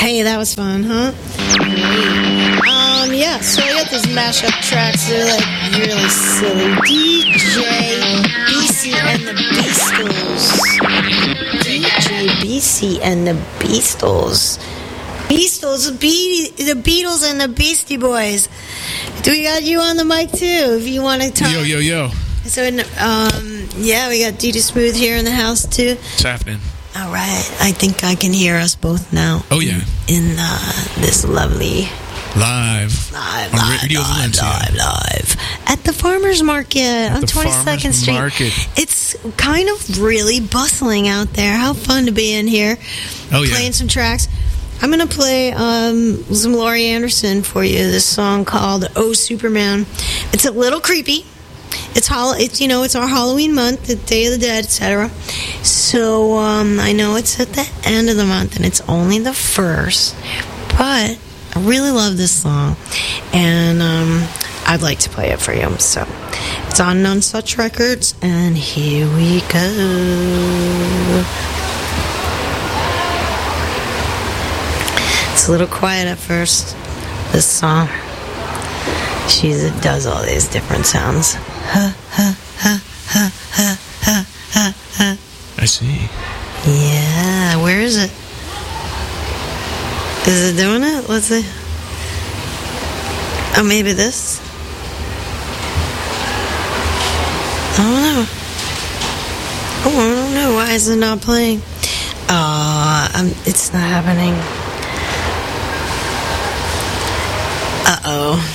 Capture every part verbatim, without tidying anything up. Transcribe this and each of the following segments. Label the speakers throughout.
Speaker 1: Hey, that was fun, huh? Um, yeah, so I got these mashup tracks. They're like really silly. D J B C and the Beastles. D J B C and the Beastles. Beastles, the, Be- the Beatles and the Beastie Boys. Do we got you on the mic too? If you want to talk.
Speaker 2: Yo, yo, yo.
Speaker 1: So, um, yeah, we got D J Smooth here in the house too.
Speaker 2: What's happening?
Speaker 1: All right, I think I can hear us both now.
Speaker 2: Oh yeah.
Speaker 1: In uh, this lovely
Speaker 2: live,
Speaker 1: live,
Speaker 2: on
Speaker 1: live,
Speaker 2: Radio
Speaker 1: live,
Speaker 2: Valencia.
Speaker 1: live, live at the Farmers Market
Speaker 2: At
Speaker 1: on
Speaker 2: the
Speaker 1: twenty-second
Speaker 2: Farmers
Speaker 1: Street.
Speaker 2: Market.
Speaker 1: It's kind of really bustling out there. How fun to be in here,
Speaker 2: Oh yeah.
Speaker 1: playing some tracks. I'm gonna play um, some Laurie Anderson for you. This song called "Oh Superman." It's a little creepy. It's hol- It's you know it's our Halloween month, the Day of the Dead, et cetera. So um, I know it's at the end of the month and it's only the first, but I really love this song, and um, I'd like to play it for you. So it's on None Such Records, and here we go. It's a little quiet at first, this song. She does all these different sounds. Ha, ha, ha, ha, ha, ha, ha, ha.
Speaker 2: I see.
Speaker 1: Yeah, where is it? Is it doing it? Let's see. Oh, maybe this? I don't know. Oh, I don't know. Why is it not playing? Uh, um, it's not happening. Uh-oh.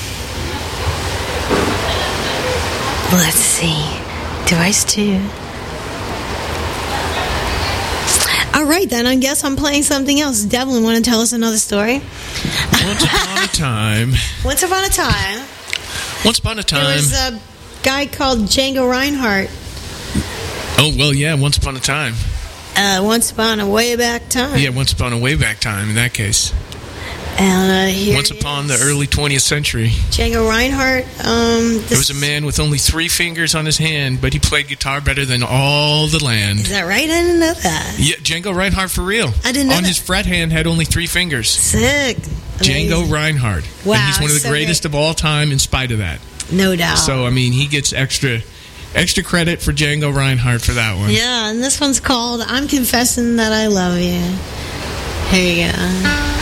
Speaker 1: Let's see. Device two. All right, then. I guess I'm playing something else. Devlin, want to tell us another story?
Speaker 2: Once upon a time.
Speaker 1: Once upon a time.
Speaker 2: Once upon a time.
Speaker 1: There was a guy called Django Reinhardt.
Speaker 2: Oh, well, yeah, once upon a time.
Speaker 1: Uh, once upon a way back time.
Speaker 2: Yeah, once upon a way back time in that case.
Speaker 1: And uh, here
Speaker 2: Once upon the early twentieth century.
Speaker 1: Django Reinhardt. Um,
Speaker 2: There was a man with only three fingers on his hand, but he played guitar better than all the land.
Speaker 1: Is that right? I didn't know that.
Speaker 2: Yeah, Django Reinhardt for real.
Speaker 1: I didn't know
Speaker 2: On
Speaker 1: that.
Speaker 2: his fret hand had only three fingers.
Speaker 1: Sick.
Speaker 2: Django
Speaker 1: Amazing.
Speaker 2: Reinhardt.
Speaker 1: Wow,
Speaker 2: And he's one of the
Speaker 1: so
Speaker 2: greatest
Speaker 1: great.
Speaker 2: of all time in spite of that.
Speaker 1: No doubt.
Speaker 2: So, I mean, he gets extra extra credit for Django Reinhardt for that one.
Speaker 1: Yeah, and this one's called I'm Confessing That I Love You. Here you go.